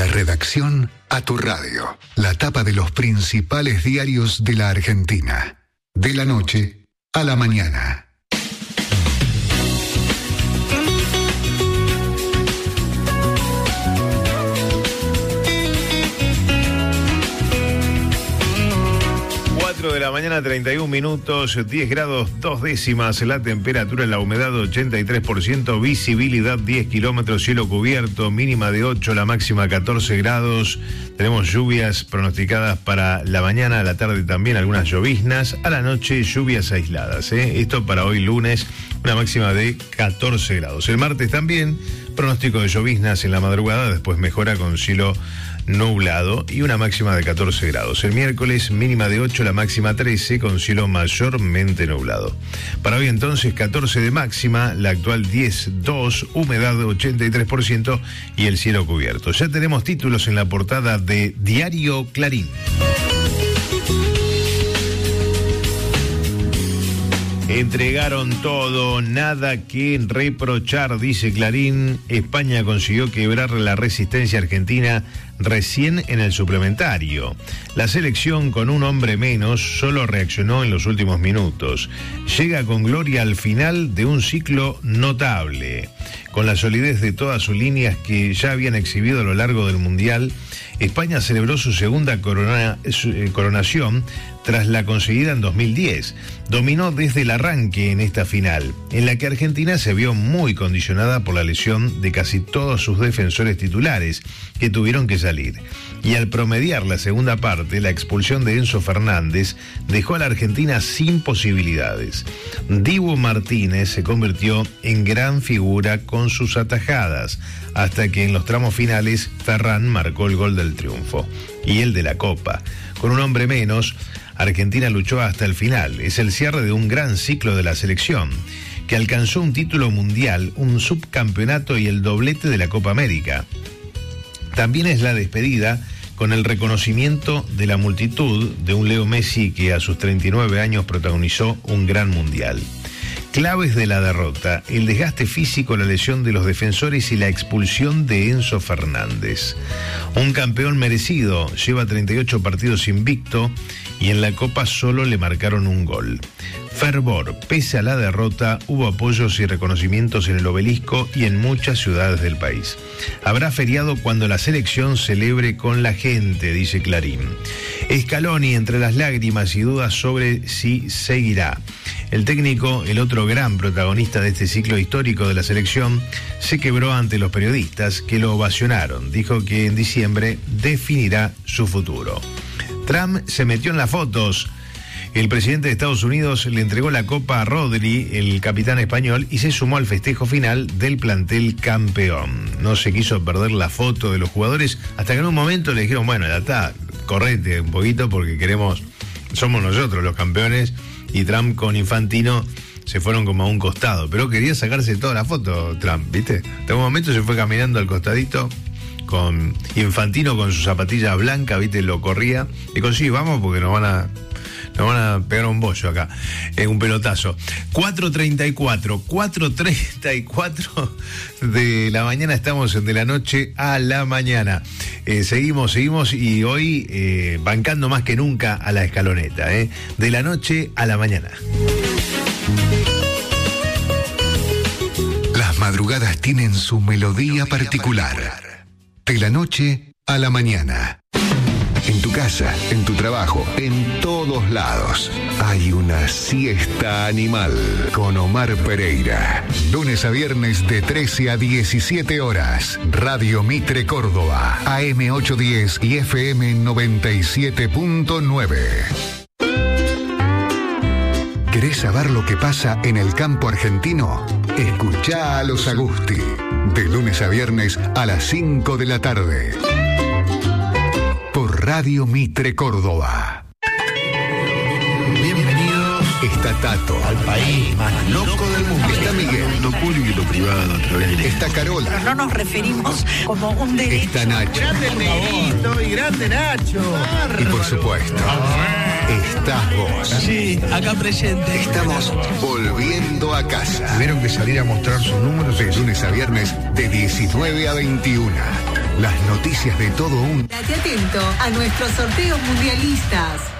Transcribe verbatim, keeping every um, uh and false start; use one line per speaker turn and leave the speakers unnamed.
la redacción a tu radio. La tapa de los principales diarios de la Argentina. De la noche a la mañana.
De la mañana, treinta y un minutos, diez grados, dos décimas, la temperatura, la humedad ochenta y tres por ciento, visibilidad diez kilómetros, cielo cubierto, mínima de ocho, la máxima catorce grados. Tenemos lluvias pronosticadas para la mañana, a la tarde también algunas lloviznas, a la noche lluvias aisladas. ¿eh? Esto para hoy lunes, una máxima de catorce grados. El martes también, pronóstico de lloviznas en la madrugada, después mejora con cielo nublado y una máxima de catorce grados. El miércoles mínima de ocho, la máxima trece, con cielo mayormente nublado. Para hoy entonces catorce de máxima, la actual diez coma dos, humedad ochenta y tres por ciento y el cielo cubierto. Ya tenemos títulos en la portada de Diario Clarín. Entregaron todo, nada que reprochar, dice Clarín. España consiguió quebrar la resistencia argentina recién en el suplementario. La selección, con un hombre menos, solo reaccionó en los últimos minutos. Llega con gloria al final de un ciclo notable. Con la solidez de todas sus líneas que ya habían exhibido a lo largo del Mundial, España celebró su segunda corona, su, eh, coronación tras la conseguida en dos mil diez. Dominó desde el arranque en esta final, en la que Argentina se vio muy condicionada por la lesión de casi todos sus defensores titulares, que tuvieron que salir. Y al promediar la segunda parte, la expulsión de Enzo Fernández dejó a la Argentina sin posibilidades. Dibu Martínez se convirtió en gran figura con sus atajadas, hasta que en los tramos finales Ferran marcó el gol del triunfo y el de la Copa. Con un hombre menos, Argentina luchó hasta el final. Es el cierre de un gran ciclo de la selección, que alcanzó un título mundial, un subcampeonato y el doblete de la Copa América. También es la despedida con el reconocimiento de la multitud de un Leo Messi que a sus treinta y nueve años protagonizó un gran mundial. Claves de la derrota: el desgaste físico, la lesión de los defensores y la expulsión de Enzo Fernández. Un campeón merecido, lleva treinta y ocho partidos invicto y en la Copa solo le marcaron un gol. Fervor: pese a la derrota, hubo apoyos y reconocimientos en el Obelisco y en muchas ciudades del país. Habrá feriado cuando la selección celebre con la gente, dice Clarín. Scaloni entre las lágrimas y dudas sobre si seguirá. El técnico, el otro gran protagonista de este ciclo histórico de la selección, se quebró ante los periodistas que lo ovacionaron. Dijo que en diciembre definirá su futuro. Trump se metió en las fotos. El presidente de Estados Unidos le entregó la copa a Rodri, el capitán español, y se sumó al festejo final del plantel campeón. No se quiso perder la foto de los jugadores, hasta que en un momento le dijeron, bueno, ya está, correte un poquito porque queremos, somos nosotros los campeones, y Trump con Infantino se fueron como a un costado, pero quería sacarse toda la foto Trump, ¿viste? En un momento se fue caminando al costadito con Infantino con su zapatilla blanca, ¿viste? Lo corría, y con sí, vamos porque nos van a... Nos van a pegar un bollo acá, eh, un pelotazo. cuatro treinta y cuatro, cuatro treinta y cuatro de la mañana, estamos en De la Noche a la Mañana. Eh, seguimos, seguimos y hoy eh, bancando más que nunca a la escaloneta, eh, De la Noche a la Mañana.
Las madrugadas tienen su melodía particular. De la noche a la mañana. En tu casa, en tu trabajo, en todos lados, hay una siesta animal con Omar Pereira. Lunes a viernes de trece a diecisiete horas. Radio Mitre Córdoba, A M ochocientos diez y F M noventa y siete punto nueve. ¿Querés saber lo que pasa en el campo argentino? Escuchá a los Agusti. De lunes a viernes a las cinco de la tarde. Por Radio Mitre Córdoba.
Bienvenidos.
Está Tato.
Al país más loco del mundo.
Está Miguel.
Lo público y lo privado a través de...
Está Carola.
Pero no nos referimos como un derecho.
Está Nacho.
Grande el negrito y grande Nacho. Bárbaro.
Y por supuesto, estás vos.
Sí, acá presente.
Estamos volviendo a casa.
Tuvieron que salir a mostrar sus números.
De lunes a viernes de diecinueve a veintiuno. Las noticias de todo un...
Estate atento a nuestros sorteos mundialistas.